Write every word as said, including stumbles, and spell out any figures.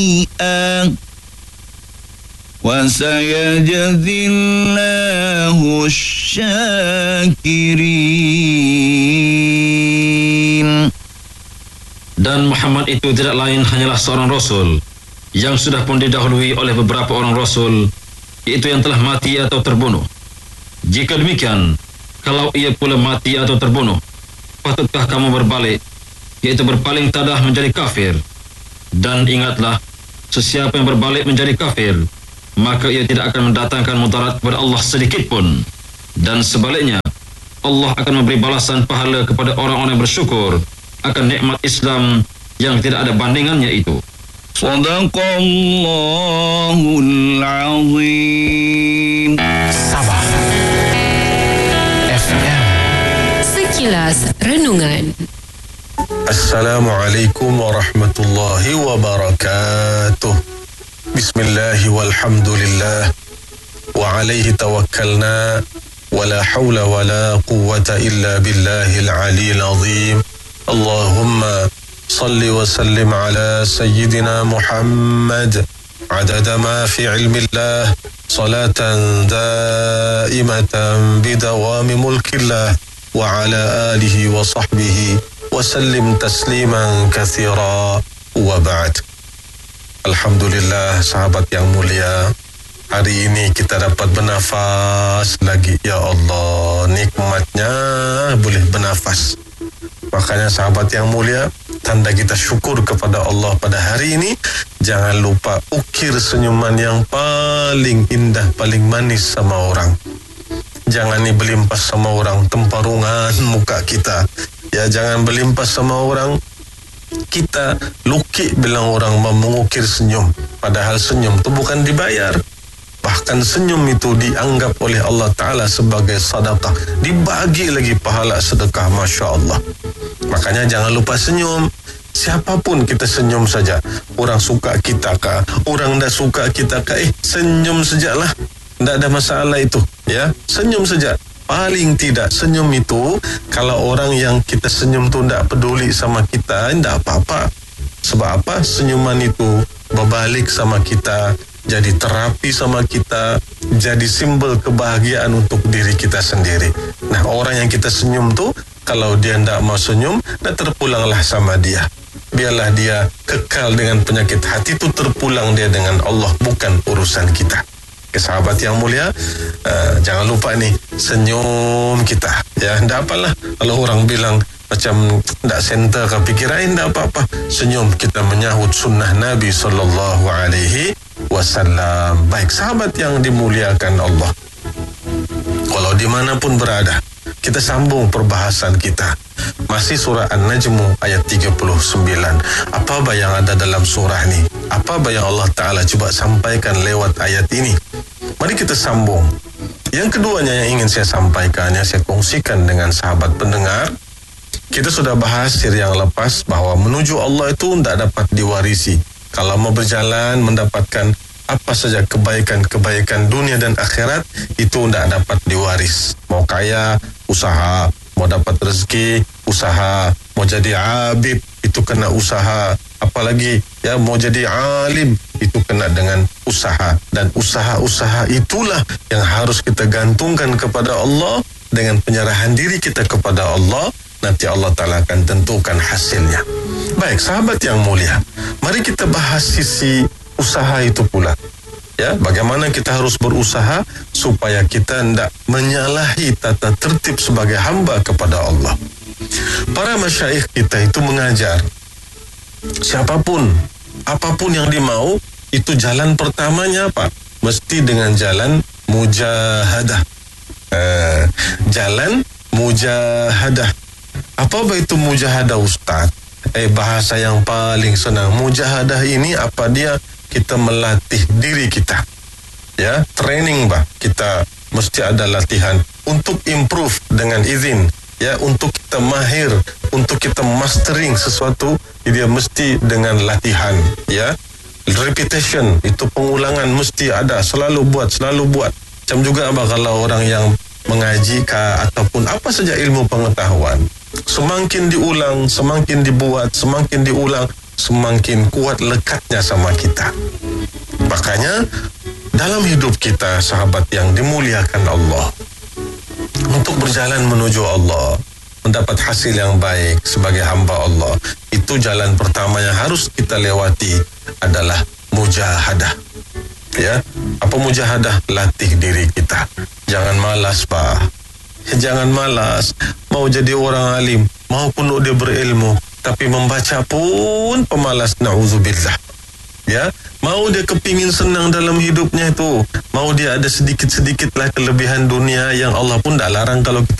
وسيجزي الله الشاكرين. Dan Muhammad itu tidak lain hanyalah seorang Rasul yang sudah pun didahului oleh beberapa orang Rasul, yaitu yang telah mati atau terbunuh. Jika demikian, kalau ia pula mati atau terbunuh, patutkah kamu berbalik, yaitu berpaling tadah menjadi kafir? Dan ingatlah, sesiapa yang berbalik menjadi kafir, maka ia tidak akan mendatangkan mudarat kepada Allah sedikit pun. Dan sebaliknya, Allah akan memberi balasan pahala kepada orang-orang yang bersyukur akan nikmat Islam yang tidak ada bandingannya itu. Sadaqallahul azim. Sabah F M. Sekilas Renungan. Assalamualaikum warahmatullahi wabarakatuh. Bismillah walhamdulillah wa alaihi tawakkalna wa la hawla wa la quwwata illa billahil aliyil azim. Allahumma salli wa sallim ala sayyidina Muhammad adada ma fi ilmillah salatan daimatan bidawami mulkillah wa ala alihi wa sahbihi wa sallim tasliman kathira wa ba'd. Alhamdulillah, sahabat yang mulia, hari ini kita dapat bernafas lagi. Ya Allah, nikmatnya boleh bernafas. Makanya sahabat yang mulia, tanda kita syukur kepada Allah pada hari ini, jangan lupa ukir senyuman yang paling indah, paling manis sama orang. Jangan ni belimpas sama orang temparungan muka kita. Ya, jangan belimpas sama orang kita lukik bilang orang mengukir senyum, padahal senyum itu bukan dibayar. Bahkan senyum itu dianggap oleh Allah Ta'ala sebagai sedekah, dibagi lagi pahala sedekah, Masya Allah. Makanya jangan lupa senyum. Siapapun kita senyum saja. Orang suka kita kah, orang dah suka kita kah, eh senyum sajalah, tidak ada masalah itu. Ya, senyum saja. Paling tidak senyum itu, kalau orang yang kita senyum tu tidak peduli sama kita, tidak apa-apa. Sebab apa? Senyuman itu berbalik sama kita, jadi terapi sama kita, jadi simbol kebahagiaan untuk diri kita sendiri. Nah, orang yang kita senyum tu, kalau dia tidak mau senyum, dah terpulanglah sama dia. Biarlah dia kekal dengan penyakit hati itu, terpulang dia dengan Allah, bukan urusan kita. Ke sahabat yang mulia, uh, jangan lupa nih, senyum kita. Ya, tidak apalah kalau orang bilang macam tidak center ke pikiran, tidak apa-apa. Senyum kita menyahut sunnah Nabi sallallahu alaihi wasallam. Baik sahabat yang dimuliakan Allah, kalau dimanapun berada, kita sambung perbahasan kita. Masih surah An-Najmu ayat tiga puluh sembilan. Apa yang ada dalam surah ni? Apa yang Allah Ta'ala cuba sampaikan lewat ayat ini? Mari kita sambung. Yang keduanya yang ingin saya sampaikan, yang saya kongsikan dengan sahabat pendengar, kita sudah bahas siri yang lepas bahawa menuju Allah itu tidak dapat diwarisi. Kalau mau berjalan mendapatkan apa saja kebaikan-kebaikan dunia dan akhirat, itu tidak dapat diwaris. Mau kaya, usaha. Mau dapat rezeki, usaha. Mau jadi abid, itu kena usaha. Apalagi ya mau jadi alim, itu kena dengan usaha. Dan usaha-usaha itulah yang harus kita gantungkan kepada Allah. Dengan penyerahan diri kita kepada Allah, nanti Allah Ta'ala akan tentukan hasilnya. Baik sahabat yang mulia, mari kita bahas sisi usaha itu pula. Ya, bagaimana kita harus berusaha supaya kita tidak menyalahi tata tertib sebagai hamba kepada Allah. Para masyaikh kita itu mengajar, siapapun, apapun yang dimau, itu jalan pertamanya apa? Mesti dengan jalan mujahadah. Uh, jalan mujahadah. Apa itu mujahadah, Ustaz? Eh, bahasa yang paling senang. Mujahadah ini apa dia? Kita melatih diri kita. Ya, training bah. Kita mesti ada latihan untuk improve dengan izin. Ya, untuk kita mahir, untuk kita mastering sesuatu, dia mesti dengan latihan. Ya, repetition, itu pengulangan mesti ada, selalu buat, selalu buat. Macam juga bah kalau orang yang mengaji kah, ataupun apa saja ilmu pengetahuan, semakin diulang, semakin dibuat, semakin diulang, semakin kuat lekatnya sama kita. Makanya dalam hidup kita, sahabat yang dimuliakan Allah, untuk berjalan menuju Allah, mendapat hasil yang baik sebagai hamba Allah, itu jalan pertama yang harus kita lewati adalah mujahadah. Ya, apa mujahadah? Latih diri kita. Jangan malas, Pak. Jangan malas. Mau jadi orang alim, mau pun dia berilmu, tapi membaca pun pemalas, na'udzubillah. Ya, mau dia kepingin senang dalam hidupnya itu, mau dia ada sedikit-sedikitlah kelebihan dunia yang Allah pun tak larang kalau kita